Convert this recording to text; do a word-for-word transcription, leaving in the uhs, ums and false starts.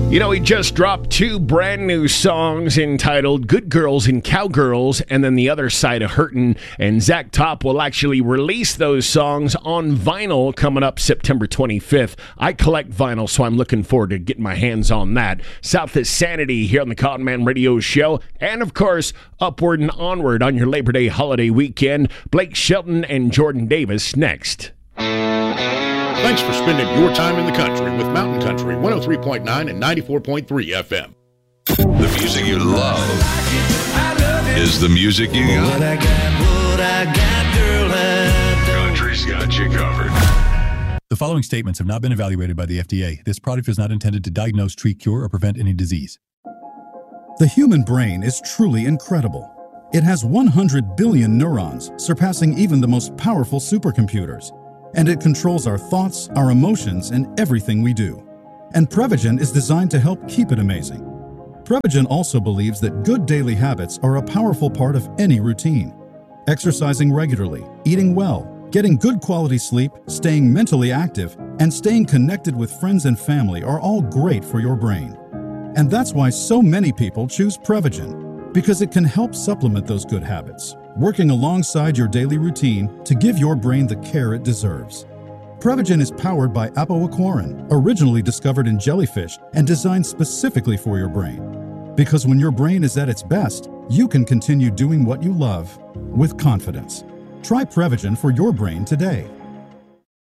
You know, he just dropped two brand new songs entitled Good Girls and Cowgirls, and then The Other Side of Hurtin'. And Zach Top will actually release those songs on vinyl coming up September twenty-fifth. I collect vinyl, so I'm looking forward to getting my hands on that. South of Sanity here on the Cotton Man Radio Show. And, of course, Upward and Onward on your Labor Day holiday weekend. Blake Shelton and Jordan Davis next. Thanks for spending your time in the country with Mountain Country one oh three point nine and ninety-four point three F M. The music you love is the music you got. What I got, what I got, girl. Country's got you covered. The following statements have not been evaluated by the F D A. This product is not intended to diagnose, treat, cure, or prevent any disease. The human brain is truly incredible. It has one hundred billion neurons, surpassing even the most powerful supercomputers. And it controls our thoughts, our emotions, and everything we do. And Prevagen is designed to help keep it amazing. Prevagen also believes that good daily habits are a powerful part of any routine. Exercising regularly, eating well, getting good quality sleep, staying mentally active, and staying connected with friends and family are all great for your brain. And that's why so many people choose Prevagen, because it can help supplement those good habits, working alongside your daily routine to give your brain the care it deserves. Prevagen is powered by apoaquarin, originally discovered in jellyfish and designed specifically for your brain. Because when your brain is at its best, you can continue doing what you love with confidence. Try Prevagen for your brain today.